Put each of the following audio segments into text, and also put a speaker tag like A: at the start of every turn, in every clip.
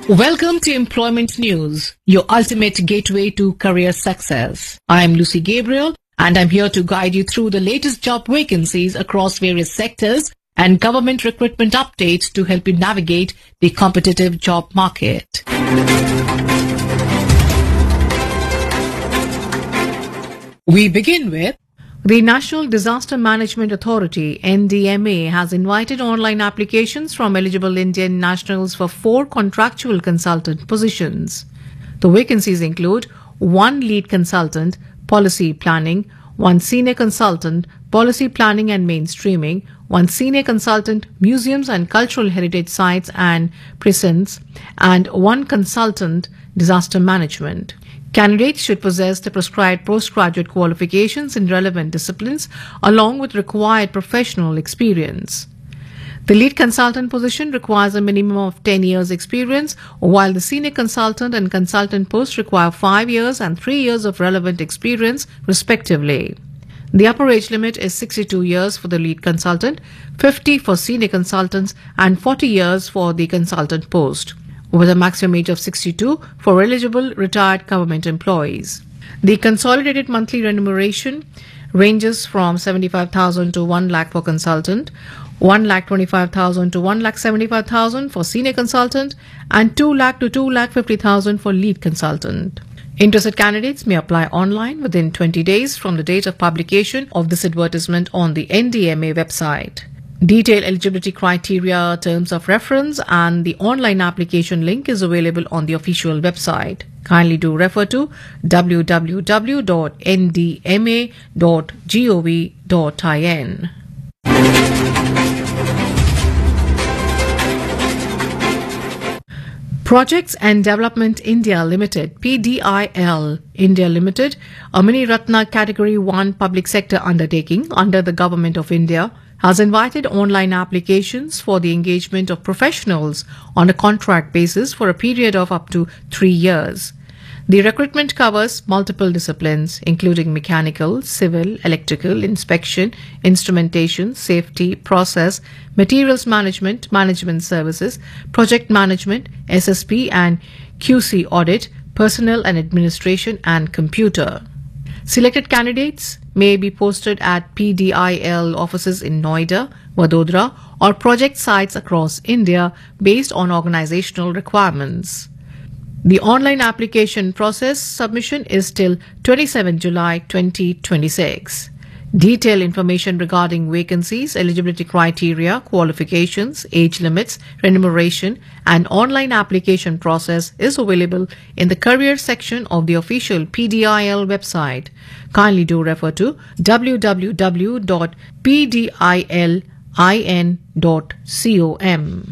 A: Welcome to Employment News, your ultimate gateway to career success. I am Lucy Gabriel, and I'm here to guide you through the latest job vacancies across various sectors and government recruitment updates to help you navigate the competitive job market. We begin with the National Disaster Management Authority, NDMA, has invited online applications from eligible Indian nationals for 4 contractual consultant positions. The vacancies include 1 lead consultant, policy planning, 1 senior consultant, policy planning and mainstreaming, 1 senior consultant, museums and cultural heritage sites and precincts, and 1 consultant, disaster management. Candidates should possess the prescribed postgraduate qualifications in relevant disciplines along with required professional experience. The lead consultant position requires a minimum of 10 years experience, while the senior consultant and consultant post require 5 years and 3 years of relevant experience respectively. The upper age limit is 62 years for the lead consultant, 50 for senior consultants and 40 years for the consultant post, with a maximum age of 62 for eligible retired government employees. The consolidated monthly remuneration ranges from 75,000 to 1 lakh for consultant, 1,25,000 to 1,75,000 for senior consultant, and 2 lakh to 2,50,000 for lead consultant. Interested candidates may apply online within 20 days from the date of publication of this advertisement on the NDMA website. Detailed eligibility criteria, terms of reference, and the online application link is available on the official website. Kindly do refer to www.ndma.gov.in. Projects and Development India Limited, PDIL India Limited, a Mini Ratna Category 1 public sector undertaking under the Government of India, has invited online applications for the engagement of professionals on a contract basis for a period of up to 3 years. The recruitment covers multiple disciplines, including mechanical, civil, electrical, inspection, instrumentation, safety, process, materials management, management services, project management, SSP and QC audit, personnel and administration, and computer. Selected candidates may be posted at PDIL offices in Noida, Vadodara, or project sites across India based on organizational requirements. The online application process submission is till 27 July 2026. Detailed information regarding vacancies, eligibility criteria, qualifications, age limits, remuneration, and online application process is available in the career section of the official PDIL website. Kindly do refer to www.pdilin.com.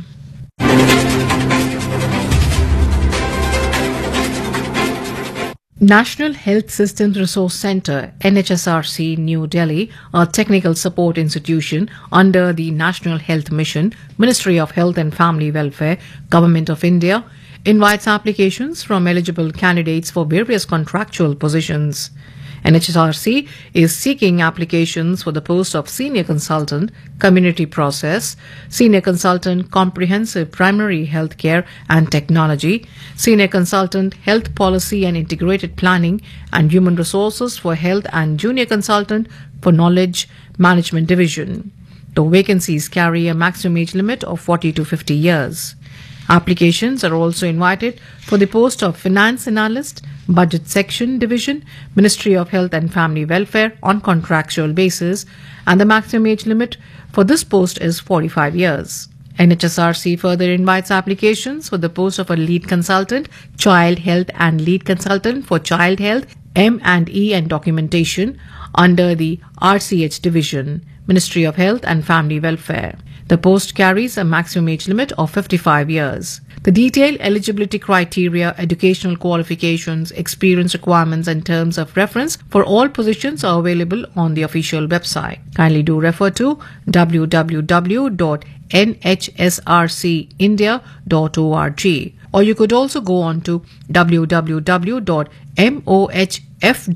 A: National Health Systems Resource Centre, NHSRC, New Delhi, a technical support institution under the National Health Mission, Ministry of Health and Family Welfare, Government of India, invites applications from eligible candidates for various contractual positions. NHSRC is seeking applications for the post of Senior Consultant, Community Process, Senior Consultant, Comprehensive Primary Healthcare and Technology, Senior Consultant, Health Policy and Integrated Planning and Human Resources for Health, and Junior Consultant for Knowledge Management Division. The vacancies carry a maximum age limit of 40 to 50 years. Applications are also invited for the post of Finance Analyst, Budget Section Division, Ministry of Health and Family Welfare on contractual basis, and the maximum age limit for this post is 45 years. NHSRC further invites applications for the post of a lead consultant, child health, and lead consultant for child health, M&E and documentation under the RCH Division, Ministry of Health and Family Welfare. The post carries a maximum age limit of 55 years. The detailed eligibility criteria, educational qualifications, experience requirements, and terms of reference for all positions are available on the official website. Kindly do refer to www.nhsrcindia.org, or you could also go on to www.mohf